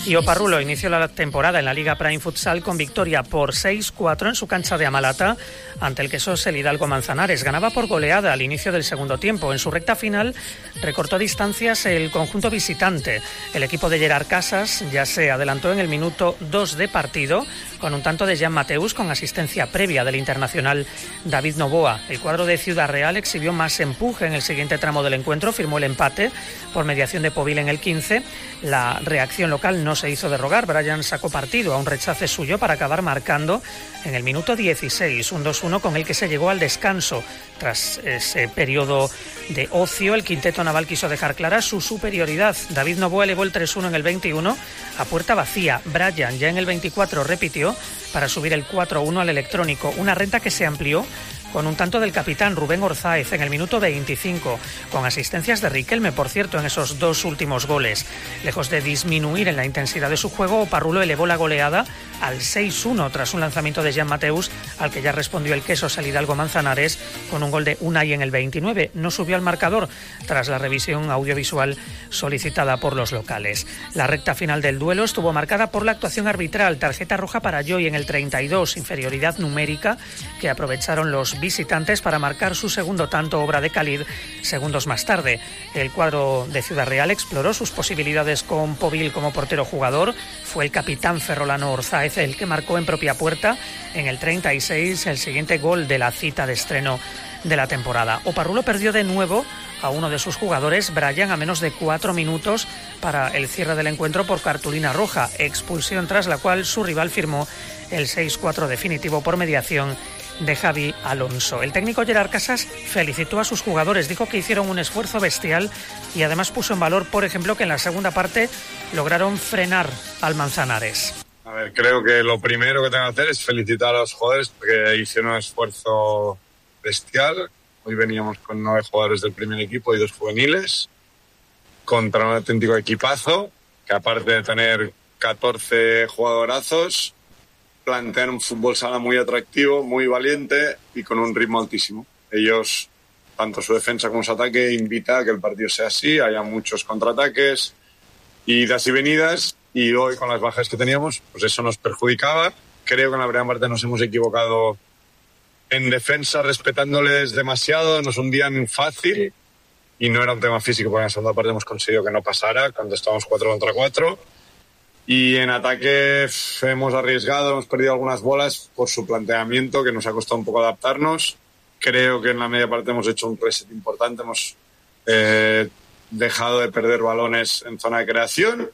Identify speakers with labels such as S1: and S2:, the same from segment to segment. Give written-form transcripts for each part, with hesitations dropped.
S1: Y Oparrulo inició la temporada en la Liga Prime Futsal con victoria por 6-4 en su cancha de Amalata ante el Quesos el Hidalgo Manzanares. Ganaba por goleada al inicio del segundo tiempo. En su recta final recortó distancias el conjunto visitante. El equipo de Gerard Casas ya se adelantó en el minuto 2 de partido con un tanto de Jean Mateus con asistencia previa del internacional David Novoa. El cuadro de Ciudad Real exhibió más empuje en el siguiente tramo del encuentro, firmó el empate por mediación de Povil en el 15. La reacción local no se hizo de rogar. Brian sacó partido a un rechace suyo para acabar marcando en el minuto 16, un 2-1 con el que se llegó al descanso. Tras ese periodo de ocio, el quinteto naval quiso dejar clara su superioridad. David Novoa elevó el 3-1 en el 21 a puerta vacía. Brian ya en el 24 repitió para subir el 4-1 al electrónico, una renta que se amplió con un tanto del capitán Rubén Orzáez en el minuto 25, con asistencias de Riquelme, por cierto, en esos dos últimos goles. Lejos de disminuir en la intensidad de su juego, Oparrulo elevó la goleada al 6-1 tras un lanzamiento de Jean Mateus, al que ya respondió el Quesos el Hidalgo Manzanares con un gol de Unai en el 29. No subió al marcador tras la revisión audiovisual solicitada por los locales. La recta final del duelo estuvo marcada por la actuación arbitral, tarjeta roja para Joy en el 32, inferioridad numérica que aprovecharon los visitantes para marcar su segundo tanto, obra de Khalid, segundos más tarde. El cuadro de Ciudad Real exploró sus posibilidades con Povil como portero jugador. Fue el capitán ferrolano Orzáez el que marcó en propia puerta en el 36 el siguiente gol de la cita de estreno de la temporada. Oparrulo perdió de nuevo a uno de sus jugadores, Brian, a menos de 4 minutos para el cierre del encuentro por cartulina roja, expulsión tras la cual su rival firmó el 6-4 definitivo por mediación de Javi Alonso. El técnico Gerard Casas felicitó a sus jugadores, dijo que hicieron un esfuerzo bestial y además puso en valor, por ejemplo, que en la segunda parte lograron frenar al Manzanares.
S2: A ver, creo que lo primero que tengo que hacer es felicitar a los jugadores porque hicieron un esfuerzo bestial. Hoy veníamos con 9 jugadores del primer equipo y 2 juveniles contra un auténtico equipazo que, aparte de tener 14 jugadorazos, plantean un fútbol sala muy atractivo, muy valiente y con un ritmo altísimo. Ellos, tanto su defensa como su ataque, invita a que el partido sea así, haya muchos contraataques, idas y venidas, y hoy con las bajas que teníamos, pues eso nos perjudicaba. Creo que en la primera parte nos hemos equivocado en defensa, respetándoles demasiado, nos hundían fácil y no era un tema físico, porque en la segunda parte hemos conseguido que no pasara cuando estábamos 4 contra 4. Y en ataque hemos arriesgado, hemos perdido algunas bolas por su planteamiento, que nos ha costado un poco adaptarnos. Creo que en la media parte hemos hecho un reset importante, hemos dejado de perder balones en zona de creación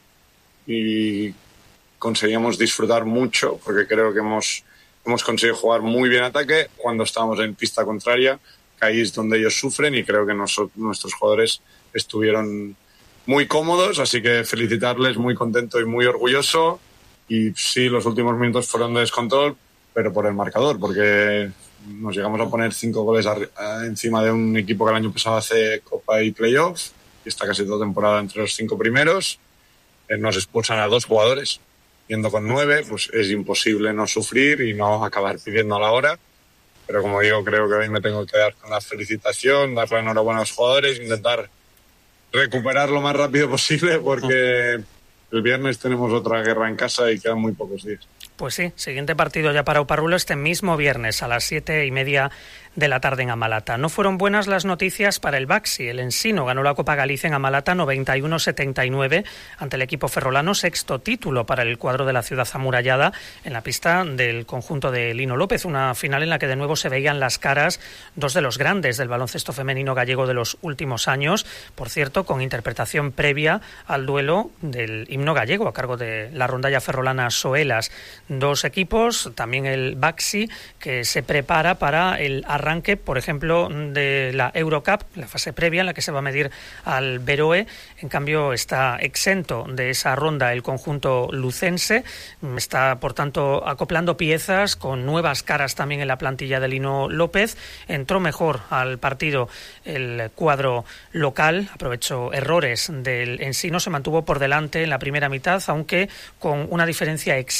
S2: y conseguimos disfrutar mucho, porque creo que hemos conseguido jugar muy bien ataque cuando estábamos en pista contraria, que ahí es donde ellos sufren, y creo que nuestros jugadores estuvieron muy cómodos, así que felicitarles, muy contento y muy orgulloso. Y sí, los últimos minutos fueron de descontrol, pero por el marcador, porque nos llegamos a poner 5 goles encima de un equipo que el año pasado hace Copa y Playoffs y está casi toda temporada entre los 5 primeros. Nos expulsan a 2 jugadores, yendo con 9, pues es imposible no sufrir y no acabar pidiendo a la hora. Pero como digo, creo que hoy me tengo que quedar con la felicitación, darle enhorabuena a los jugadores, intentar recuperar lo más rápido posible, porque el viernes tenemos otra guerra en casa y quedan muy pocos días.
S1: Pues sí, siguiente partido ya para Oparrulo este mismo viernes a las 7:30 de la tarde en Amalata. No fueron buenas las noticias para el Baxi. El Ensino ganó la Copa Galicia en Amalata 91-79 ante el equipo ferrolano, sexto título para el cuadro de la ciudad amurallada en la pista del conjunto de Lino López, una final en la que de nuevo se veían las caras 2 de los grandes del baloncesto femenino gallego de los últimos años, por cierto, con interpretación previa al duelo del himno gallego a cargo de la rondalla ferrolana Soelas. 2 equipos, también el Baxi, que se prepara para el arranque, por ejemplo, de la Eurocup, la fase previa en la que se va a medir al Beroe. En cambio, está exento de esa ronda el conjunto lucense. Está, por tanto, acoplando piezas con nuevas caras también en la plantilla de Lino López. Entró mejor al partido el cuadro local, aprovechó errores del Ensino, se mantuvo por delante en la primera mitad, aunque con una diferencia exigua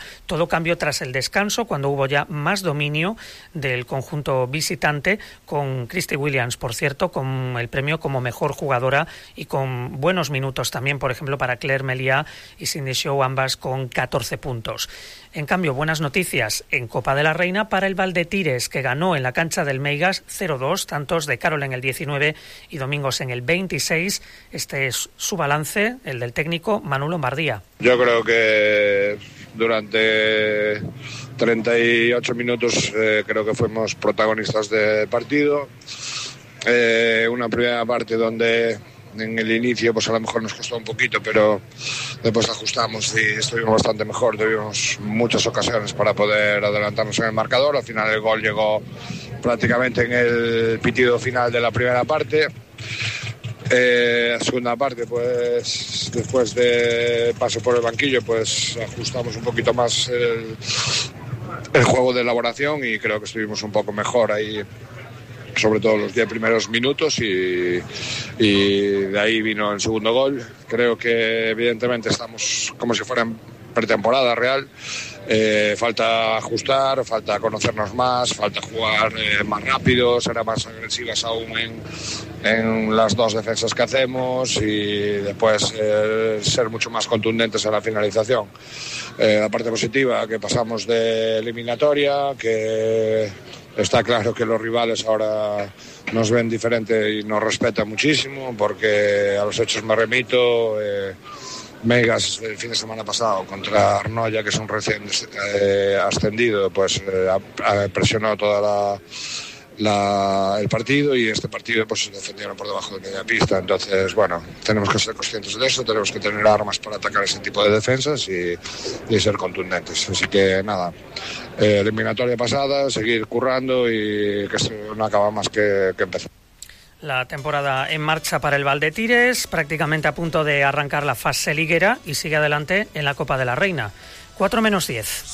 S1: Todo cambió tras el descanso, cuando hubo ya más dominio del conjunto visitante, con Christy Williams, por cierto, con el premio como mejor jugadora y con buenos minutos también, por ejemplo, para Claire Meliá y Cindy Shaw, ambas con 14 puntos. En cambio, buenas noticias en Copa de la Reina para el Valdetires, que ganó en la cancha del Meigas 0-2, tantos de Carol en el 19 y Domingos en el 26. Este es su balance, el del técnico Manu Lombardía.
S3: Yo creo que durante 38 minutos creo que fuimos protagonistas del partido. Una primera parte donde en el inicio pues a lo mejor nos costó un poquito, pero después ajustamos y estuvimos bastante mejor. Tuvimos muchas ocasiones para poder adelantarnos en el marcador. Al final el gol llegó prácticamente en el pitido final de la primera parte. La segunda parte, pues después de paso por el banquillo, pues ajustamos un poquito más el juego de elaboración y creo que estuvimos un poco mejor ahí, sobre todo los 10 primeros minutos, y de ahí vino el segundo gol. Creo que evidentemente estamos como si fuera en pretemporada real. Falta ajustar, falta conocernos más, falta jugar más rápido, ser más agresivas aún en las dos defensas que hacemos y después ser mucho más contundentes en la finalización. La parte positiva, que pasamos de eliminatoria, que está claro que los rivales ahora nos ven diferente y nos respetan muchísimo, porque a los hechos me remito. Meigas el fin de semana pasado contra Arnoia, que es un recién ascendido, pues presionó toda el partido, y este partido pues defendieron por debajo de media pista. Entonces, bueno, tenemos que ser conscientes de eso, tenemos que tener armas para atacar ese tipo de defensas y ser contundentes. Así que nada, eliminatoria pasada, seguir currando y que esto no acaba más que empezar.
S1: La temporada en marcha para el Valdetires, prácticamente a punto de arrancar la fase liguera, y sigue adelante en la Copa de la Reina. 4 menos 10.